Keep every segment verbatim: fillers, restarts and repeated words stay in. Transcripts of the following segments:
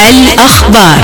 الأخبار.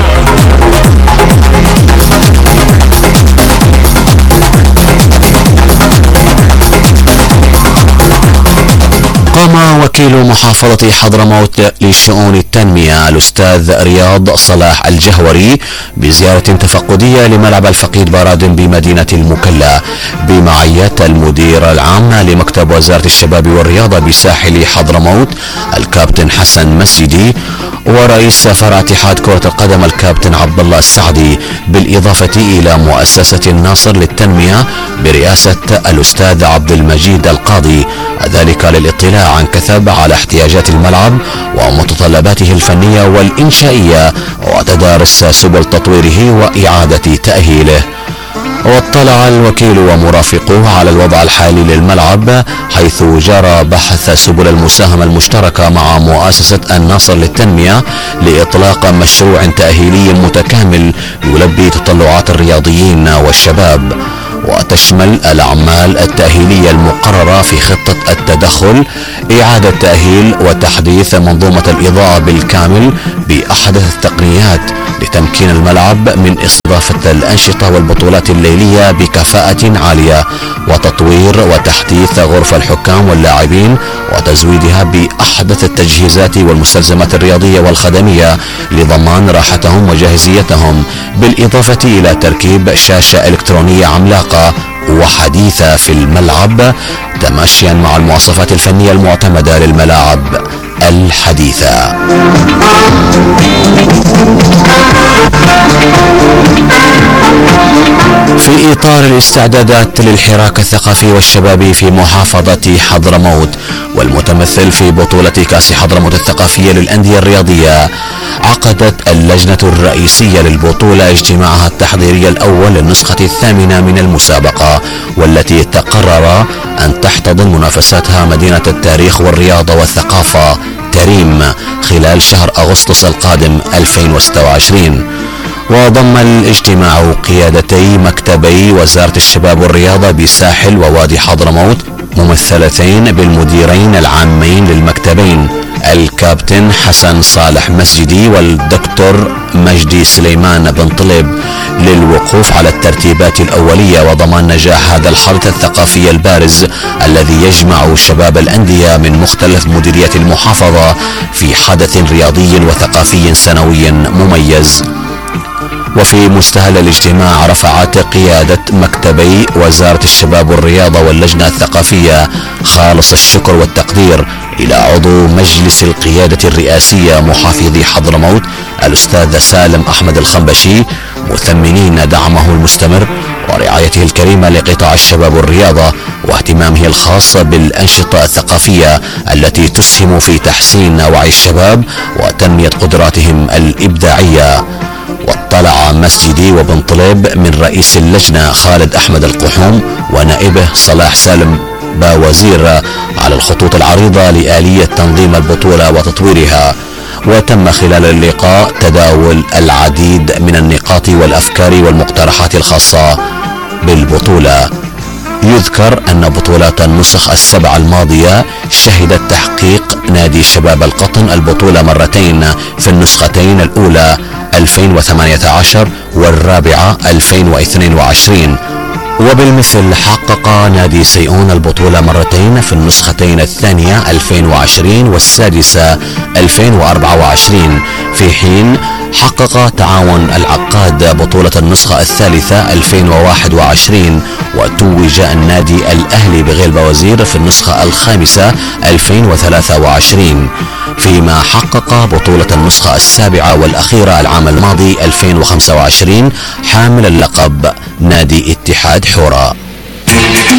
قام وكيل محافظة حضرموت لشؤون التنمية الأستاذ رياض صلاح الجهوري بزيارة تفقدية لملعب الفقيد بارادن بمدينة المكلا بمعية المدير العام لمكتب وزارة الشباب والرياضة بساحل حضرموت الكابتن حسن مسجدي ورئيس فرع اتحاد كرة القدم الكابتن عبد الله السعدي، بالإضافة إلى مؤسسة الناصر للتنمية برئاسة الأستاذ عبد المجيد القاضي، ذلك للاطلاع عن كثب على احتياجات الملعب ومتطلباته الفنية والإنشائية وتدارس سبل تطويره وإعادة تأهيله. واطلع الوكيل ومرافقوه على الوضع الحالي للملعب حيث جرى بحث سبل المساهمة المشتركة مع مؤسسة الناصر للتنمية لإطلاق مشروع تأهيلي متكامل يلبي تطلعات الرياضيين والشباب، وتشمل الأعمال التأهيلية المقررة في خطة التدخل إعادة تأهيل وتحديث منظومة الإضاءة بالكامل بأحدث التقنيات لتمكين الملعب من استضافة الأنشطة والبطولات الليلية بكفاءة عالية، وتطوير وتحديث غرف الحكام واللاعبين وتزويدها بأحدث التجهيزات والمستلزمات الرياضية والخدمية لضمان راحتهم وجاهزيتهم، بالإضافة إلى تركيب شاشة إلكترونية عملاقة وحديثة في الملعب تماشيا مع المواصفات الفنية المعتمدة للملاعب الحديثة. في إطار الاستعدادات للحراك الثقافي والشبابي في محافظة حضرموت والمتمثل في بطولة كأس حضرموت الثقافية للأندية الرياضية، عقدت اللجنة الرئيسية للبطولة اجتماعها التحضيري الأول للنسخة الثامنة من المسابقة، والتي تقرر أن تحتضن منافساتها مدينة التاريخ والرياضة والثقافة تريم خلال شهر أغسطس القادم ألفين وستة وعشرين. وضم الاجتماع قيادتي مكتبي وزارة الشباب والرياضة بساحل ووادي حضرموت ممثلتين بالمديرين العامين للمكتبين الكابتن حسن صالح مسجدي والدكتور مجدي سليمان بن طلب للوقوف على الترتيبات الأولية وضمان نجاح هذا الحدث الثقافي البارز الذي يجمع شباب الأندية من مختلف مديريات المحافظة في حدث رياضي وثقافي سنوي مميز. وفي مستهل الاجتماع رفعت قيادة مكتبي وزارة الشباب والرياضة واللجنة الثقافية خالص الشكر والتقدير إلى عضو مجلس القيادة الرئاسية محافظي حضرموت الأستاذ سالم أحمد الخنبشي، مثمنين دعمه المستمر ورعايته الكريمة لقطاع الشباب والرياضة واهتمامه الخاص بالأنشطة الثقافية التي تسهم في تحسين وعي الشباب وتنمية قدراتهم الإبداعية. واطلع مسجدي وبن طلب من رئيس اللجنة خالد أحمد القحوم ونائبه صلاح سالم باوزير على الخطوط العريضة لآلية تنظيم البطولة وتطويرها. وتم خلال اللقاء تداول العديد من النقاط والأفكار والمقترحات الخاصة بالبطولة. يذكر أن بطولات النسخ السبع الماضية شهدت تحقيق نادي شباب القطن البطولة مرتين في النسختين الأولى ألفين وثمانية عشر والرابعة ألفين واثنين وعشرين، وبالمثل حقق نادي سيئون البطولة مرتين في النسختين الثانية ألفين وعشرين والسادسة ألفين وأربعة وعشرين، في حين حقق تعاون العقاد بطولة النسخة الثالثة ألفين وواحد وعشرين، وتوج النادي الأهلي بغيل بوزير في النسخة الخامسة ألفين وثلاثة وعشرين، فيما حقق بطولة النسخة السابعة والأخيرة العام الماضي ألفين وخمسة وعشرين حامل اللقب نادي اتحاد حورة.